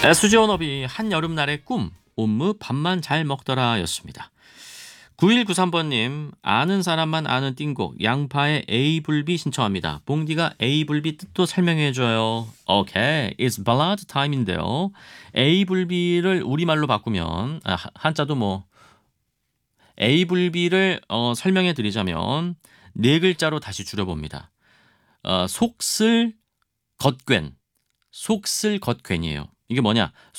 수지원업이 한여름날의 꿈, 옴므 밥만 잘 먹더라 였습니다. 9193번님, 아는 사람만 아는 띵곡, 양파의 에이블비 신청합니다. 봉디가 에이블비 뜻도 설명해줘요. 오케이, it's ballad time인데요. 에이블비를 우리말로 바꾸면, 한자도 뭐, 에이블비를 설명해드리자면, 네 글자로 다시 줄여봅니다. 속슬 겉괸, 속슬 겉괸이에요. 이게 뭐냐?